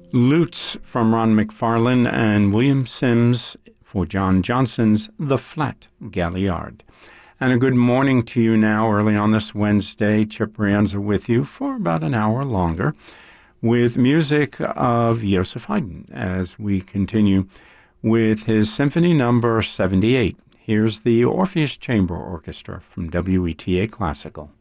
Lutes from Ron McFarlane and William Sims for John Johnson's The Flat Galliard. And a good morning to you now, early on this Wednesday. Chip Brianza with you for about an hour longer with music of Joseph Haydn as we continue with his Symphony Number 78. Here's the Orpheus Chamber Orchestra from WETA Classical.